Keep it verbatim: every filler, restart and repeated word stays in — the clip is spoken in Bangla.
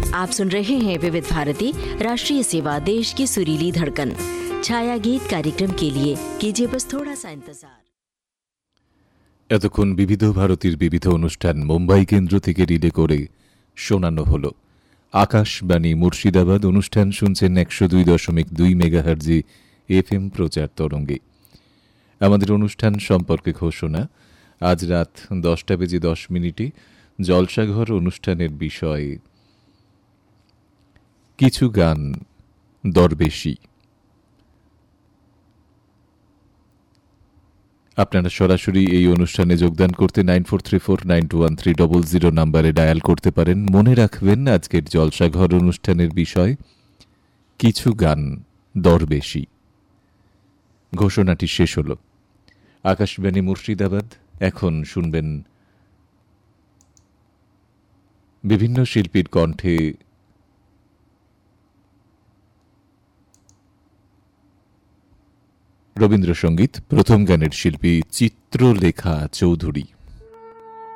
आप सुन रहे हैं विविध भारती राष्ट्रीय सेवा, देश की सुरीली धड़कन। छाया गीत कार्यक्रम के लिए कीजिए बस थोड़ा सा इंतजार। এতক্ষণ বিবিধ ভারতীর বিবিধ অনুষ্ঠান মুম্বাই কেন্দ্র থেকে রিলে করে শোনানো হলো। আকাশবাণী মুর্শিদাবাদ অনুষ্ঠান শুনছেন একশো দুই দশমিক দুই মেগাহার্জি এফ এম প্রচার তরঙ্গে। আমাদের অনুষ্ঠান সম্পর্কে ঘোষণা। আজ রাত দশটা বেজে দশ মিনিটে জলসাঘর অনুষ্ঠানের বিষয় কিছু গান দরবেশি। আপনারা সরাসরি এই অনুষ্ঠানে যোগদান করতে nine four three four nine two one three double zero নাম্বারে ডায়াল করতে পারেন। মনে রাখবেন আজকের জলসাঘর অনুষ্ঠানের বিষয় কিছু গান দরবেশি। ঘোষণাটি শেষ হল। আকাশবাণী মুর্শিদাবাদ। এখন শুনবেন বিভিন্ন শিল্পীর কণ্ঠে রবীন্দ্রসঙ্গীত। প্রথম গানের শিল্পী চিত্রলেখা চৌধুরী।